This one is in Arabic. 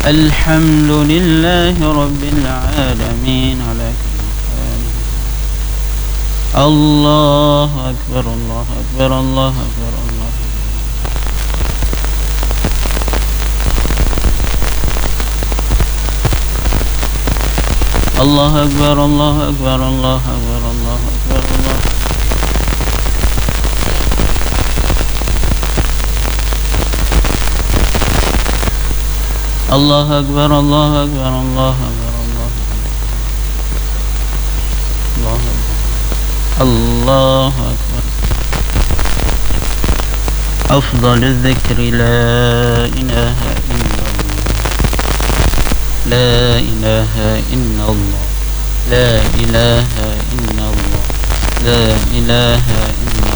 الحمد لله رب العالمين على كل حال. الله أكبر الله أكبر الله أكبر الله أكبر. الله أكبر الله أكبر الله أكبر الله أكبر الله. الله أكبر الله أكبر الله أكبر الله أكبر الله أكبر. أفضل الذكر لا إله إلا الله لا إله إلا الله لا إله إلا الله لا إله إلا الله.